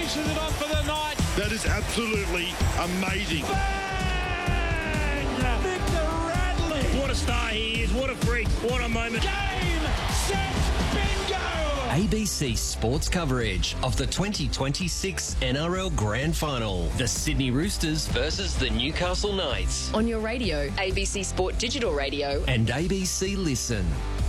finishes it off for the night. That is absolutely amazing. Bang! Victor Radley. What a star he is. What a freak. What a moment. Game, set, bingo. ABC Sports coverage of the 2026 NRL Grand Final. The Sydney Roosters versus the Newcastle Knights. On your radio, ABC Sport Digital Radio. And ABC Listen.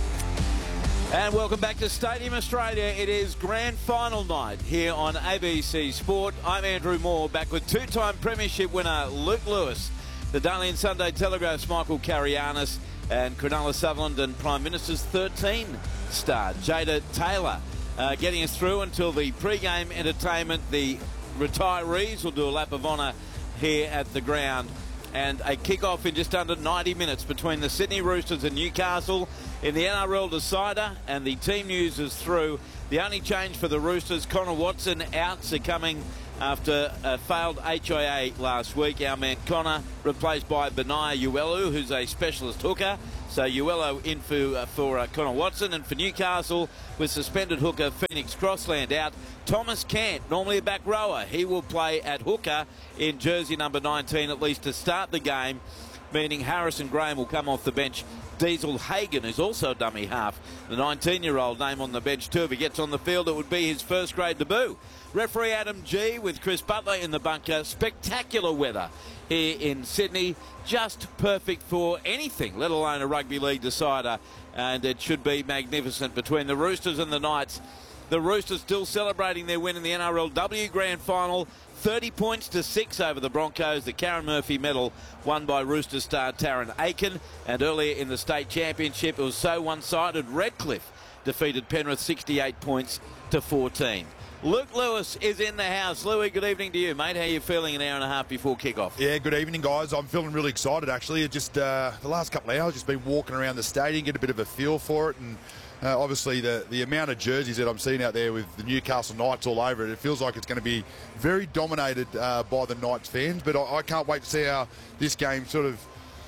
And welcome back to Stadium Australia. It is grand final night here on ABC Sport. I'm Andrew Moore, back with two-time premiership winner Luke Lewis, the Daily and Sunday Telegraph's Michael Carianis, and Cronulla Sutherland and Prime Minister's 13 star Jada Taylor getting us through until the pre-game entertainment. The retirees will do a lap of honour here at the ground, and a kick-off in just under 90 minutes between the Sydney Roosters and Newcastle in the NRL decider, and the team news is through. The only change for the Roosters, Connor Watson out, succumbing after a failed HIA last week. Our man Connor replaced by Benaya Uelu, who's a specialist hooker. So Uelu in for Connor Watson, and for Newcastle with suspended hooker Phoenix Crossland out. Thomas Cant, normally a back rower, he will play at hooker in jersey number 19 at least to start the game, meaning Harrison Graham will come off the bench. Diesel Hagen is also a dummy half, the 19-year-old name on the bench too. If he gets on the field, it would be his first grade debut. Referee Adam G with Chris Butler in the bunker. Spectacular weather here in Sydney, just perfect for anything, let alone a rugby league decider, and it should be magnificent between the Roosters and the Knights. The Roosters still celebrating their win in the NRLW Grand Final, 30 points to 6 over the Broncos. The Karen Murphy medal won by Roosters star Taryn Aiken, and earlier in the state championship it was so one-sided. Redcliffe defeated Penrith 68 points to 14. Luke Lewis is in the house. Louis, good evening to you, mate. How are you feeling an hour and a half before kickoff? Yeah, good evening, guys. I'm feeling really excited, actually. It just the last couple of hours, just been walking around the stadium, get a bit of a feel for it, and obviously the amount of jerseys that I'm seeing out there with the Newcastle Knights all over it, it feels like it's going to be very dominated by the Knights fans. But I can't wait to see how this game sort of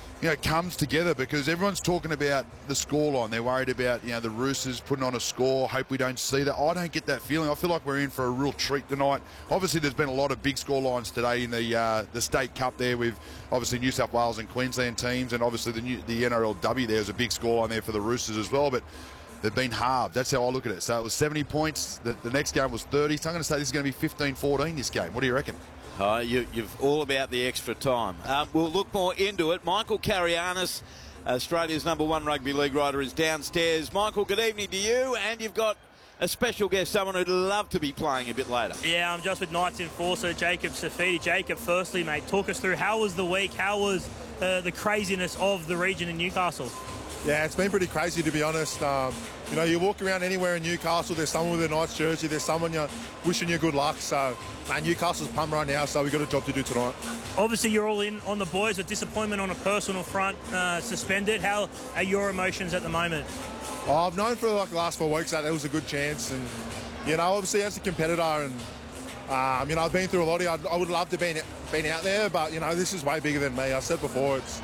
comes together, because everyone's talking about the scoreline. They're worried about the Roosters putting on a score. Hope we don't see that. I don't get that feeling. I feel like we're in for a real treat tonight. Obviously, there's been a lot of big scorelines today in the State Cup there with obviously New South Wales and Queensland teams, and obviously the NRLW there's a big scoreline there for the Roosters as well. But they've been halved. That's how I look at it. So it was 70 points. The next game was 30. So I'm going to say this is going to be 15-14 this game. What do you reckon? You've all about the extra time. We'll look more into it. Michael Carianis, Australia's #1 rugby league writer, is downstairs. Michael, good evening to you. And you've got a special guest, someone who'd love to be playing a bit later. Yeah, I'm just with Knights enforcer Jacob Safidi. Jacob, firstly, mate, talk us through how was the week? How was the craziness of the region in Newcastle? Yeah, it's been pretty crazy, to be honest. You walk around anywhere in Newcastle, there's someone with a Knights jersey, there's someone wishing you good luck. So, man, Newcastle's pumped right now, so we've got a job to do tonight. Obviously, you're all in on the boys with disappointment on a personal front, suspended. How are your emotions at the moment? I've known for the last 4 weeks that there was a good chance, and obviously as a competitor, and I've been through a lot. I would love to been out there, but this is way bigger than me. I said before, it's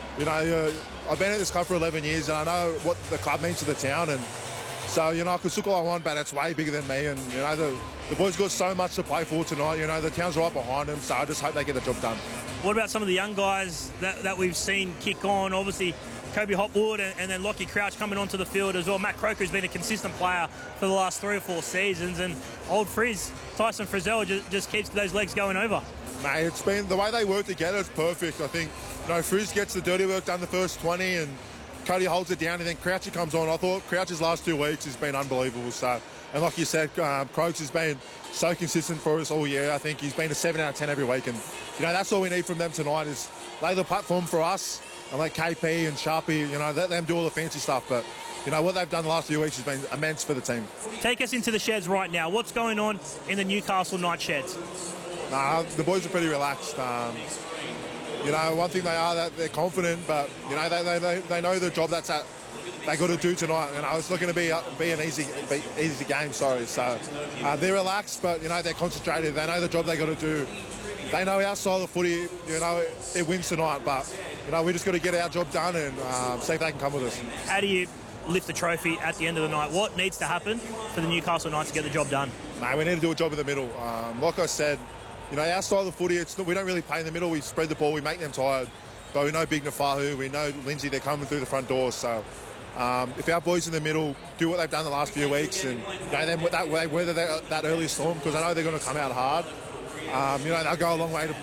I've been at this club for 11 years, and I know what the club means to the town, and so I could look all I want, but it's way bigger than me, and the boys got so much to play for tonight. The town's right behind them, so I just hope they get the job done. What about some of the young guys that we've seen kick on? Obviously, Kobe Hopwood and then Lockie Crouch coming onto the field as well. Matt Croker's been a consistent player for the last 3 or 4 seasons, and old Frizz, Tyson Frizzell, just keeps those legs going over. Mate, it's been the way they work together. It's perfect. I think Frizz gets the dirty work done the first 20, and Cody holds it down, and then Crouchy comes on. I thought Crouch's last 2 weeks has been unbelievable. So, and like you said, Croaks has been so consistent for us all year. I think he's been a 7 out of 10 every week, and that's all we need from them tonight is lay the platform for us and let KP and Sharpie, let them do all the fancy stuff. But what they've done the last few weeks has been immense for the team. Take us into the sheds right now. What's going on in the Newcastle Knight sheds? The boys are pretty relaxed. One thing they are that they're confident, but they know the job they got to do tonight. It's not going to be an easy game. Sorry, so they're relaxed, but they're concentrated. They know the job they got to do. They know our style of footy. It wins tonight, but we just got to get our job done and see if they can come with us. How do you lift the trophy at the end of the night? What needs to happen for the Newcastle Knights to get the job done? Mate, we need to do a job in the middle. Like I said, you know, our style of footy, we don't really play in the middle. We spread the ball, we make them tired. But we know Big Nafahu, we know Lindsay, they're coming through the front doors. So if our boys in the middle do what they've done the last few weeks and you know, then weather that early storm, because I know they're going to come out hard, you know, they'll go a long way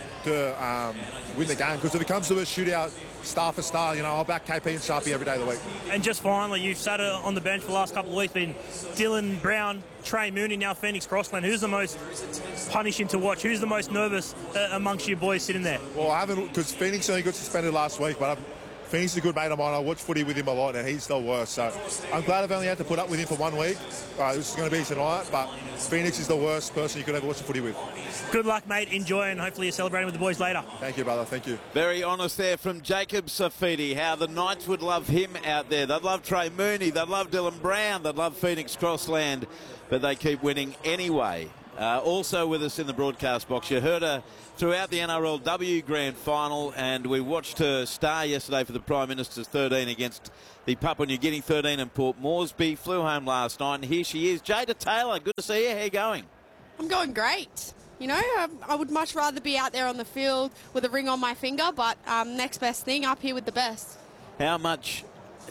to win the game. Because if it comes to a shootout, star for star, you know, I'll back KP and Sharpie every day of the week. And just finally, you've sat on the bench for the last couple of weeks, been Dylan Brown, Trey Mooney, now Phoenix Crossland. Who's the most punishing to watch? Who's the most nervous amongst you boys sitting there? Well, I haven't, because Phoenix only got suspended last week, but Phoenix is a good mate of mine. I watch footy with him a lot, and he's the worst. So I'm glad I've only had to put up with him for 1 week. This is going to be tonight, but Phoenix is the worst person you could ever watch the footy with. Good luck, mate. Enjoy, and hopefully you're celebrating with the boys later. Thank you, brother. Thank you. Very honest there from Jacob Safidi, how the Knights would love him out there. They'd love Trey Mooney, they'd love Dylan Brown, they'd love Phoenix Crossland, but they keep winning anyway. Also with us in the broadcast box, you heard her throughout the NRLW Grand Final, and we watched her star yesterday for the Prime Minister's 13 against the Papua New Guinea 13 in Port Moresby. Flew home last night, and here she is. Jada Taylor, good to see you. How you going? I'm going great. You know, I would much rather be out there on the field with a ring on my finger, but next best thing, up here with the best. How much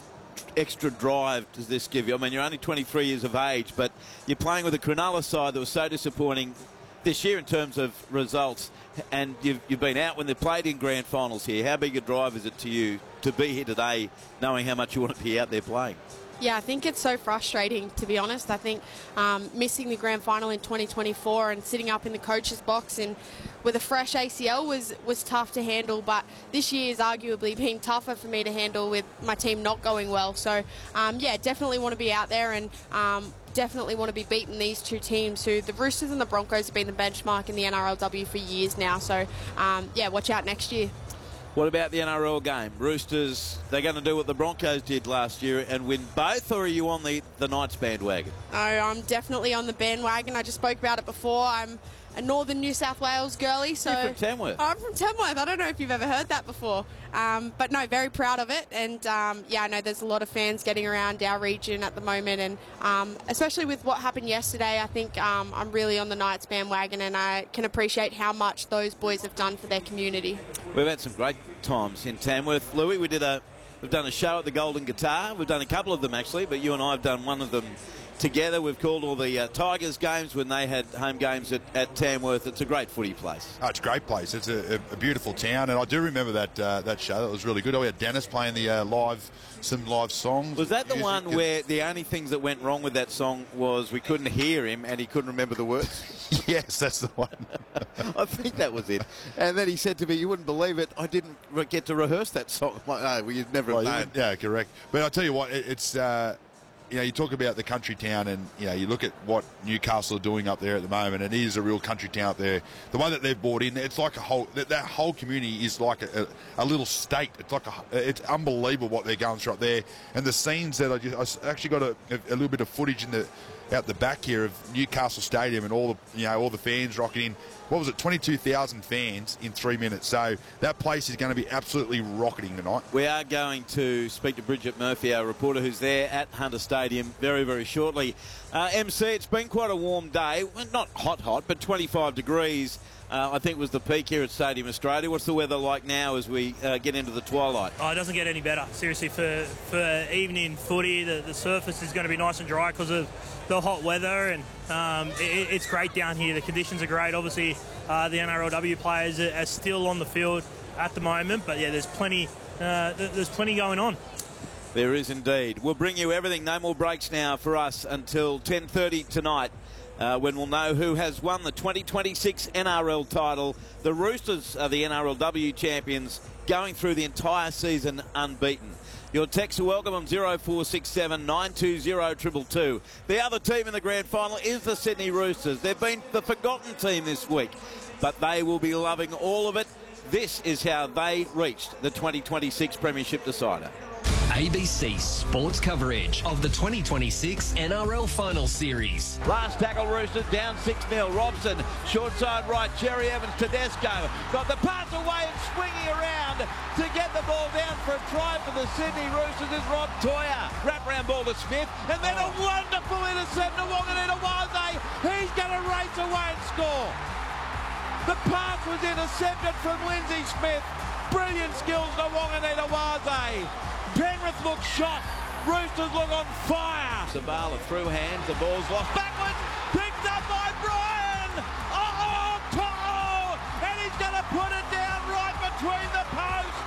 extra drive does this give you? I mean, you're only 23 years of age, but you're playing with a Cronulla side that was so disappointing this year in terms of results, and you've been out when they've played in grand finals here. How big a drive is it to you to be here today, knowing how much you want to be out there playing? Yeah, I think it's so frustrating, to be honest. I think missing the grand final in 2024 and sitting up in the coach's box and with a fresh ACL was tough to handle, but this year has arguably been tougher for me to handle with my team not going well. So, yeah, definitely want to be out there and definitely want to be beating these two teams who, the Roosters and the Broncos, have been the benchmark in the NRLW for years now. So, yeah, watch out next year. What about the NRL game? Roosters, they're going to do what the Broncos did last year and win both, or are you on the Knights bandwagon? No, I'm definitely on the bandwagon. I just spoke about it before. I'm a northern New South Wales girlie. So you're from Tamworth. I'm from Tamworth. I don't know if you've ever heard that before. But no, very proud of it. And yeah, I know there's a lot of fans getting around our region at the moment. And especially with what happened yesterday, I think I'm really on the Knights bandwagon, and I can appreciate how much those boys have done for their community. We've had some great times in Tamworth. Louis, we've done a show at the Golden Guitar. We've done a couple of them actually, but you and I have done one of them together. We've called all the Tigers games when they had home games at Tamworth. It's a great footy place. Oh, it's a great place. It's a beautiful town, and I do remember that show. That was really good. We had Dennis playing the some live songs. Was that the one where the only things that went wrong with that song was we couldn't hear him and he couldn't remember the words? Yes, that's the one. I think that was it. And then he said to me, "You wouldn't believe it, I didn't get to rehearse that song." I'm like, no, well, you'd never have known. Yeah, correct. But I'll tell you what, it's you know, you talk about the country town, and you know, you look at what Newcastle are doing up there at the moment. It is a real country town up there. The one that they've brought in, it's like that whole community is like a little state. It's like it's unbelievable what they're going through up there, and the scenes that I actually got a little bit of footage out the back here of Newcastle Stadium, and all the fans rocking in. What was it, 22,000 fans in 3 minutes. So that place is going to be absolutely rocketing tonight. We are going to speak to Bridget Murphy, our reporter, who's there at Hunter Stadium very, very shortly. MC, it's been quite a warm day. Well, not hot, but 25 degrees. I think was the peak here at Stadium Australia. What's the weather like now as we get into the twilight? Oh, it doesn't get any better. Seriously, for evening footy, the surface is going to be nice and dry because of the hot weather, and it's great down here. The conditions are great. Obviously, the NRLW players are still on the field at the moment, but yeah, there's plenty going on. There is indeed. We'll bring you everything. No more breaks now for us until 10:30 tonight. When we'll know who has won the 2026 NRL title. The Roosters are the NRLW champions, going through the entire season unbeaten. Your texts are welcome on 0467 920 222. The other team in the grand final is the Sydney Roosters. They've been the forgotten team this week, but they will be loving all of it. This is how they reached the 2026 Premiership decider. ABC Sports coverage of the 2026 NRL Final Series. Last tackle, Roosters down 6-0. Robson, short side right. Cherry Evans, Tedesco. Got the pass away and swinging around to get the ball down for a try for the Sydney Roosters is Rob Toya. Wrap round ball to Smith, and then a wonderful intercept to Wanganita-Waze. He's going to race away and score. The pass was intercepted from Lindsay Smith. Brilliant skills to Wanganita-Waze. Penrith look shot. Roosters look on fire. Sabala through hands. The ball's lost backwards. Picked up by Brian. To'o. And he's going to put it down right between the posts.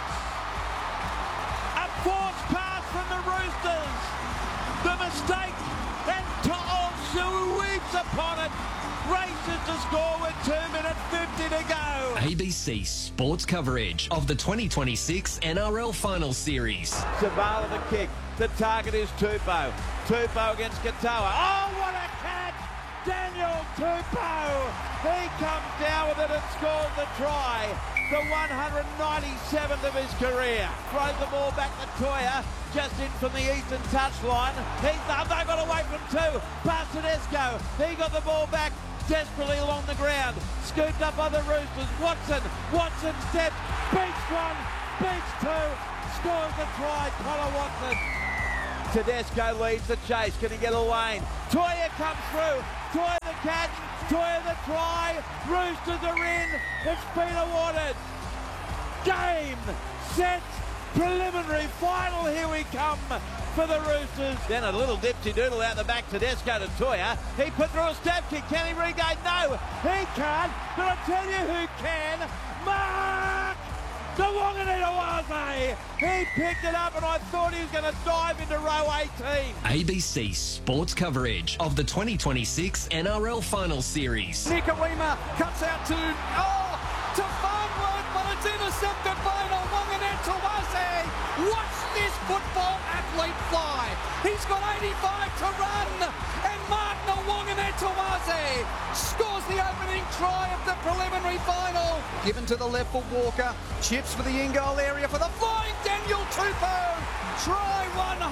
A forced pass from the Roosters. The mistake. And To'o sweeps upon it. Races to score with 2 minutes 50 to go. ABC Sports coverage of the 2026 NRL Final Series. Zavala the kick. The target is Tupou. Tupou against Katoa. Oh, what a catch! Daniel Tupou. He comes down with it and scores the try. The 197th of his career. Throws the ball back to Toya. Just in from the eastern touchline. He's up. They got away from two. Pass Tedesco. He got the ball back desperately along the ground. Scooped up by the Roosters. Watson steps. Beats one. Beats two. Scores the try. Connor Watson. Tedesco leads the chase. Can he get a lane? Toya comes through. Toya the catch. Toya the try. Roosters are in. It's been awarded. Game, set, preliminary final. Here we come for the Roosters. Then a little dipsy doodle out the back. Tedesco to Toya. He put through a stab kick. Can he regain? No, he can't. But I tell you who can. Mark the Wanganita-Waze. He picked it up and I thought he was going to dive into row 18. ABC Sports coverage of the 2026 NRL Final Series. Nikorima cuts out to Farnworth, but it's intercepted by the Wanganita-Waze. Watch this football athlete fly. He's got 85 to run, and Mark Wanganita-Waze scores the opening try of the preliminary final. Given to the left for Walker, chips for the in-goal area for the flying Daniel Tupou. Try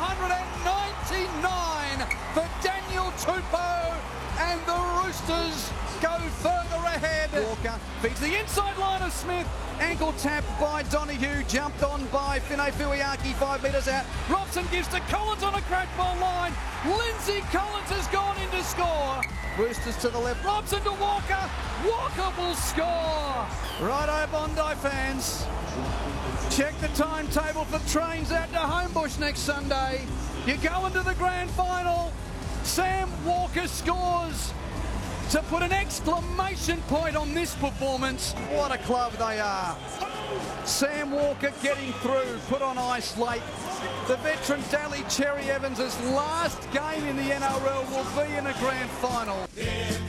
199 for Daniel Tupou, and the Roosters go further ahead. Walker feeds the inside line of Smith. Ankle tap by Donahue. Jumped on by Finay Fuiaki 5 metres out. Robson gives to Collins on a crackball line. Lindsay Collins has gone in to score. Roosters to the left. Robson to Walker. Walker will score. Righto, Bondi fans. Check the timetable for trains out to Homebush next Sunday. You go into the grand final. Sam Walker scores to put an exclamation point on this performance. What a club they are. Sam Walker getting through, put on ice late. The veteran Daly Cherry Evans' last game in the NRL will be in a grand final.